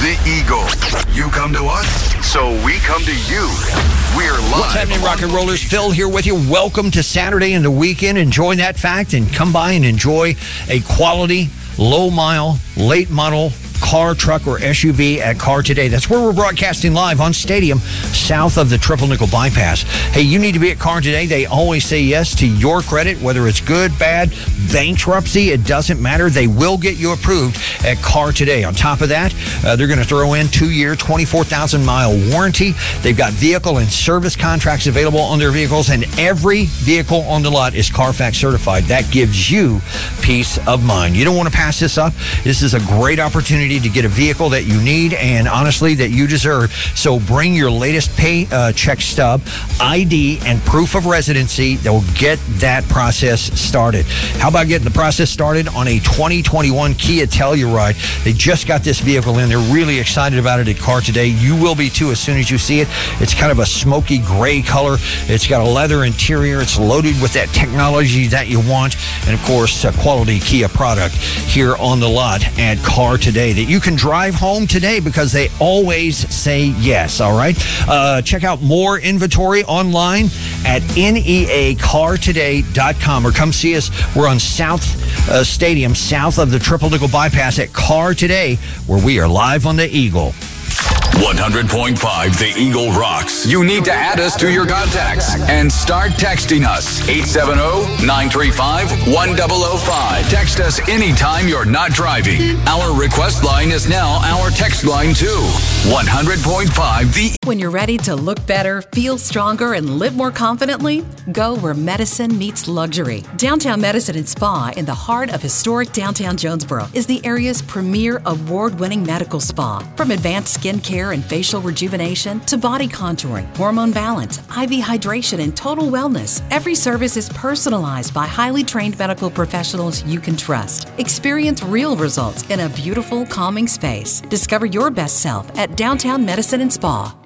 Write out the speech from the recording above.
The Eagle. You come to us, so we come to you. We're live. What's happening, rock and rollers? Phil here with you. Welcome to Saturday and the weekend. Enjoy that fact and come by and enjoy a quality, low-mile, late-model car, truck, or SUV at Car Today. That's where we're broadcasting live on Stadium, south of the Triple Nickel Bypass. Hey, you need to be at Car Today. They always say yes to your credit, whether it's good, bad, bankruptcy, it doesn't matter. They will get you approved at Car Today. On top of that, they're going to throw in 2-year, 24,000-mile warranty. They've got vehicle and service contracts available on their vehicles, and every vehicle on the lot is Carfax certified. That gives you peace of mind. You don't want to pass this up. This is a great opportunity to get a vehicle that you need and honestly that you deserve. So bring your latest check stub, ID, and proof of residency that will get that process started. How about getting the process started on a 2021 Kia Telluride? They just got this vehicle in. They're really excited about it at Car Today. You will be too as soon as you see it. It's kind of a smoky gray color. It's got a leather interior. It's loaded with that technology that you want. And of course, a quality Kia product here on the lot at Car Today that you can drive home today because they always say yes, all right? Check out more inventory online at neacartoday.com or come see us. We're on South Stadium, south of the Triple Nickel Bypass at Car Today, where we are live on the Eagle. 100.5 The Eagle rocks. You need to add us to your contacts and start texting us. 870-935-1005. Text us anytime you're not driving. Our request line is now our text line too. 100.5 The. When you're ready to look better, feel stronger, and live more confidently, go where medicine meets luxury. Downtown Medicine and Spa in the heart of historic downtown Jonesboro is the area's premier award-winning medical spa. From advanced skin care and facial rejuvenation to body contouring, hormone balance, IV hydration, and total wellness, every service is personalized by highly trained medical professionals you can trust. Experience real results in a beautiful, calming space. Discover your best self at Downtown Medicine and Spa.